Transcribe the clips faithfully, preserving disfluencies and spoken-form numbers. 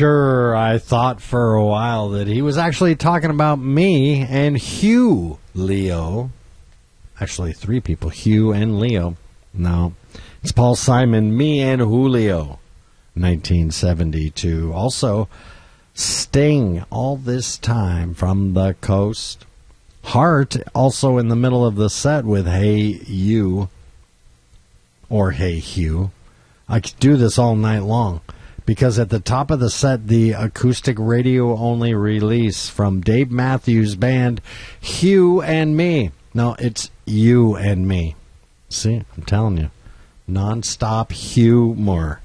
sure I thought for a while that he was actually talking about me and Hugh Leo. Actually, three people, Hugh and Leo. No, it's Paul Simon, me and Julio, nineteen seventy-two. Also, Sting, All This Time from the Coast. Heart, also in the middle of the set with Hey You, or Hey Hugh. I could do this all night long, because at the top of the set, the acoustic radio-only release from Dave Matthews Band, Hugh and Me. No, it's You and Me. See, I'm telling you, non-stop humor.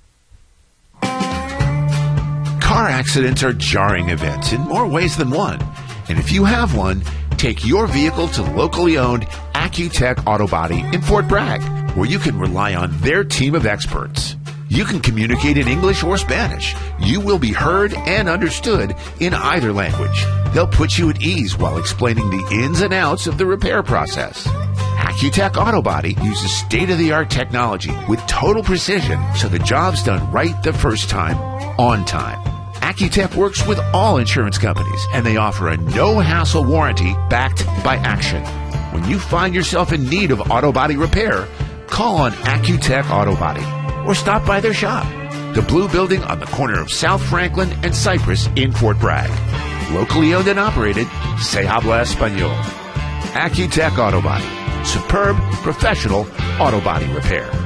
Car accidents are jarring events in more ways than one. And if you have one, take your vehicle to locally owned Accutech Auto Body in Fort Bragg, where you can rely on their team of experts. You can communicate in English or Spanish. You will be heard and understood in either language. They'll put you at ease while explaining the ins and outs of the repair process. Accutech Auto Body uses state-of-the-art technology with total precision, so the job's done right the first time, on time. Accutech works with all insurance companies, and they offer a no-hassle warranty backed by action. When you find yourself in need of auto body repair, call on Accutech Auto Body or stop by their shop, the Blue Building on the corner of South Franklin and Cypress in Fort Bragg. Locally owned and operated, se habla español. Accutech Auto Body. Superb, professional auto body repair.